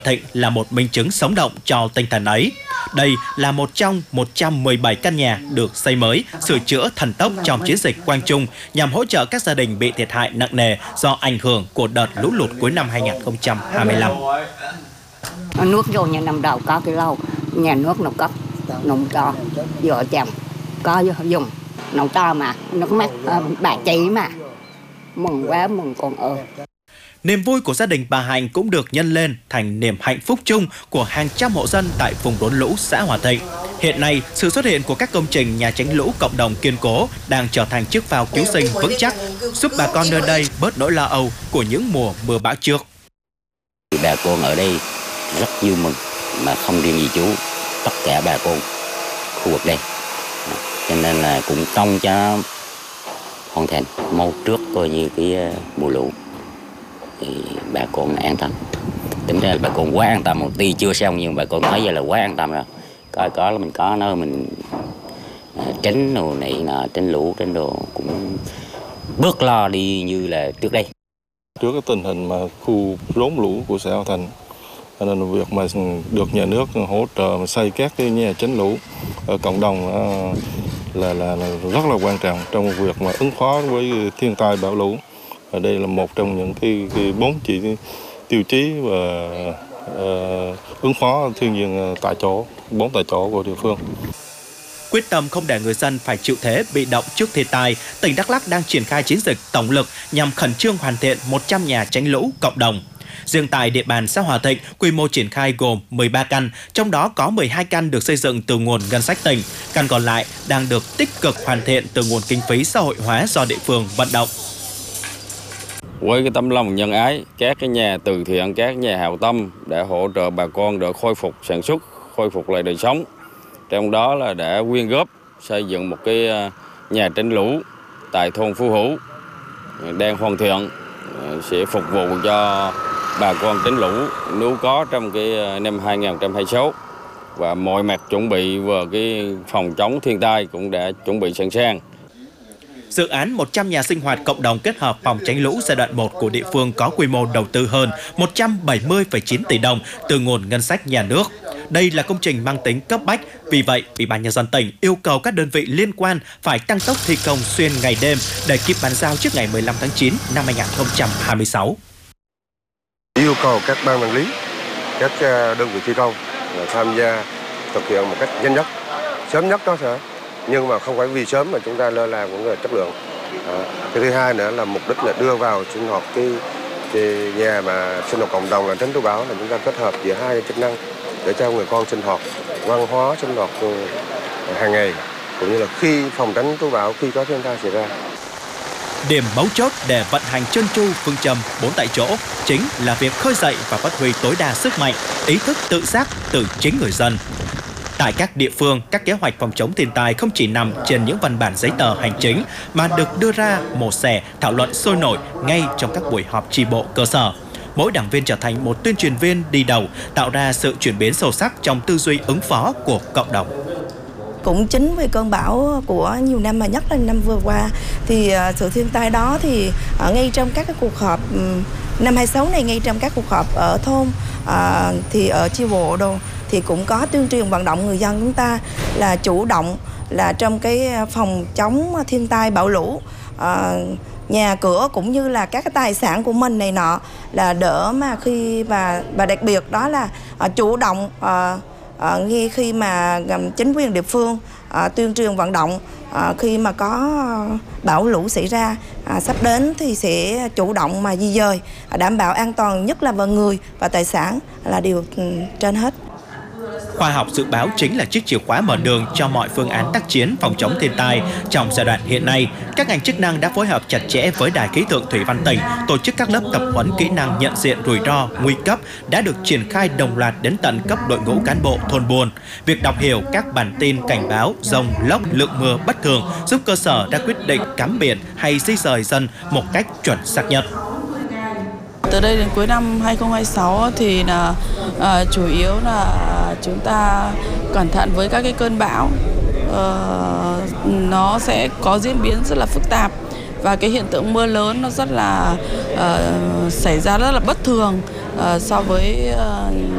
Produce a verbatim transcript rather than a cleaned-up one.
Thịnh là một minh chứng sống động cho tinh thần ấy. Đây là một trong một trăm mười bảy căn nhà được xây mới, sửa chữa thần tốc trong chiến dịch Quang Trung nhằm hỗ trợ các gia đình bị thiệt hại nặng nề do ảnh hưởng của đợt lũ lụt cuối năm hai nghìn không trăm hai mươi lăm. Nước vô nhà năm đầu có cái lâu, nhà nước nó cấp, nông cho, vợ chồng có dùng, nấu to mà, nước mắt bà chị mà, mừng quá mừng con ơi. Niềm vui của gia đình bà Hạnh cũng được nhân lên thành niềm hạnh phúc chung của hàng trăm hộ dân tại vùng rốn lũ xã Hòa Thịnh. Hiện nay, sự xuất hiện của các công trình nhà tránh lũ cộng đồng kiên cố đang trở thành chiếc phao cứu sinh vững chắc, giúp bà con nơi đây bớt nỗi lo âu của những mùa mưa bão trước. Bà con ở đây rất vui mừng, mà không riêng gì chú, tất cả bà con khu vực đây. Cho nên là cũng trông cho hoàn thành mau trước coi như cái mùa lũ. Thì bà con an tâm. Tính ra là bà con quá an tâm, một tí chưa xong nhưng bà con thấy vậy là quá an tâm rồi. Có có là mình có nơi mình tránh đồ này nọ, tránh lũ, tránh đồ cũng bớt lo đi như là trước đây. Trước cái tình hình mà khu rốn lũ của xã Hòa Thịnh, nên việc mà được nhà nước hỗ trợ mà xây các cái nhà tránh lũ ở cộng đồng là, là, là rất là quan trọng trong việc mà ứng phó với thiên tai bão lũ. Và đây là một trong những cái, cái bốn chỉ tiêu chí và uh, ứng phó thiên nhiên tại chỗ, bốn tại chỗ của địa phương. Quyết tâm không để người dân phải chịu thế bị động trước thiên tai, tỉnh Đắk Lắk đang triển khai chiến dịch tổng lực nhằm khẩn trương hoàn thiện một trăm nhà tránh lũ cộng đồng. Riêng tại địa bàn xã Hòa Thịnh, quy mô triển khai gồm mười ba căn, trong đó có mười hai căn được xây dựng từ nguồn ngân sách tỉnh, căn còn lại đang được tích cực hoàn thiện từ nguồn kinh phí xã hội hóa do địa phương vận động. Với cái tấm lòng nhân ái, các cái nhà từ thiện, các nhà hảo tâm đã hỗ trợ bà con để khôi phục sản xuất, khôi phục lại đời sống. Trong đó là đã quyên góp xây dựng một cái nhà tránh lũ tại thôn Phú Hữu đang hoàn thiện, sẽ phục vụ cho bà con tránh lũ nếu có trong cái năm hai nghìn không trăm hai mươi sáu, và mọi mặt chuẩn bị vào cái phòng chống thiên tai cũng đã chuẩn bị sẵn sàng. Dự án một trăm nhà sinh hoạt cộng đồng kết hợp phòng tránh lũ giai đoạn một của địa phương có quy mô đầu tư hơn một trăm bảy mươi phẩy chín tỷ đồng từ nguồn ngân sách nhà nước. Đây là công trình mang tính cấp bách, vì vậy, Ủy ban Nhân dân tỉnh yêu cầu các đơn vị liên quan phải tăng tốc thi công xuyên ngày đêm để kịp bàn giao trước ngày mười lăm tháng chín năm hai nghìn không trăm hai mươi sáu. Yêu cầu các ban quản lý, các đơn vị thi công tham gia thực hiện một cách nhanh nhất, sớm nhất đó sẽ. Nhưng mà không phải vì sớm mà chúng ta lơ là vấn đề chất lượng. À, cái thứ hai nữa là mục đích là đưa vào sinh hoạt cái, cái nhà mà sinh hoạt cộng đồng là tránh lũ bão, là chúng ta kết hợp giữa hai cái chức năng để cho người con sinh hoạt văn hóa, sinh hoạt hàng ngày, cũng như là khi phòng tránh lũ bão khi có thiên tai xảy ra. Điểm mấu chốt để vận hành trơn tru phương châm bốn tại chỗ chính là việc khơi dậy và phát huy tối đa sức mạnh, ý thức tự giác từ chính người dân. Tại các địa phương, các kế hoạch phòng chống thiên tai không chỉ nằm trên những văn bản giấy tờ hành chính mà được đưa ra mổ xẻ, thảo luận sôi nổi ngay trong các buổi họp chi bộ cơ sở. Mỗi đảng viên trở thành một tuyên truyền viên đi đầu, tạo ra sự chuyển biến sâu sắc trong tư duy ứng phó của cộng đồng. Cũng chính vì cơn bão của nhiều năm mà nhất là năm vừa qua thì sự thiên tai đó thì ở ngay trong các cái cuộc họp năm hai sáu này, ngay trong các cuộc họp ở thôn thì ở chi bộ đồ thì cũng có tuyên truyền vận động người dân chúng ta là chủ động là trong cái phòng chống thiên tai bão lũ, à, nhà cửa cũng như là các cái tài sản của mình này nọ là đỡ mà khi và và đặc biệt đó là à, chủ động à, à, ngay khi mà chính quyền địa phương à, tuyên truyền vận động à, khi mà có bão lũ xảy ra à, sắp đến thì sẽ chủ động mà di dời, à, đảm bảo an toàn nhất là về người và tài sản là điều trên hết. Khoa học dự báo chính là chiếc chìa khóa mở đường cho mọi phương án tác chiến phòng chống thiên tai. Trong giai đoạn hiện nay, các ngành chức năng đã phối hợp chặt chẽ với Đài khí tượng thủy văn tỉnh, tổ chức các lớp tập huấn kỹ năng nhận diện rủi ro, nguy cấp đã được triển khai đồng loạt đến tận cấp đội ngũ cán bộ thôn buôn. Việc đọc hiểu các bản tin cảnh báo dông, lốc, lượng mưa bất thường giúp cơ sở đã quyết định cắm biển hay di rời dân một cách chuẩn xác nhất. Từ đây đến cuối năm hai nghìn không trăm hai mươi sáu thì là uh, chủ yếu là chúng ta cẩn thận với các cái cơn bão, uh, nó sẽ có diễn biến rất là phức tạp và cái hiện tượng mưa lớn nó rất là uh, xảy ra rất là bất thường uh, so với uh,